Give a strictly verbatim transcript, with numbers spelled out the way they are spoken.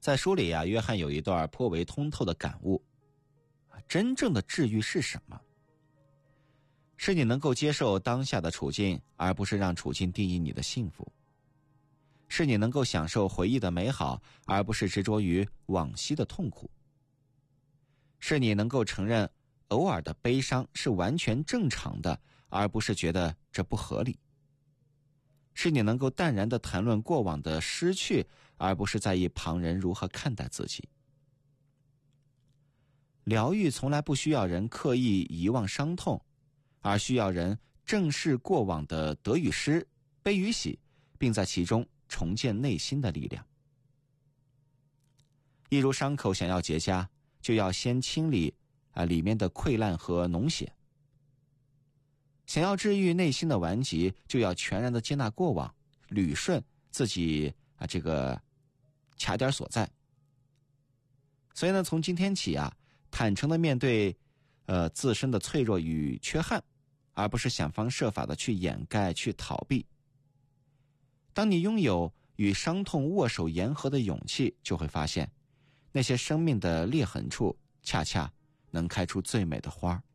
在书里啊，约翰有一段颇为通透的感悟。真正的治愈是什么？是你能够接受当下的处境，而不是让处境定义你的幸福。是你能够享受回忆的美好，而不是执着于往昔的痛苦。是你能够承认偶尔的悲伤是完全正常的，而不是觉得这不合理。是你能够淡然地谈论过往的失去，而不是在意旁人如何看待自己。疗愈从来不需要人刻意遗忘伤痛，而需要人正视过往的得与失、悲与喜，并在其中重建内心的力量。一如伤口想要结痂，就要先清理啊里面的溃烂和脓血。想要治愈内心的顽疾，就要全然的接纳过往，捋顺自己啊这个卡点所在。所以呢，从今天起啊，坦诚的面对呃自身的脆弱与缺憾，而不是想方设法的去掩盖、去逃避。当你拥有与伤痛握手言和的勇气，就会发现那些生命的裂痕处，恰恰能开出最美的花。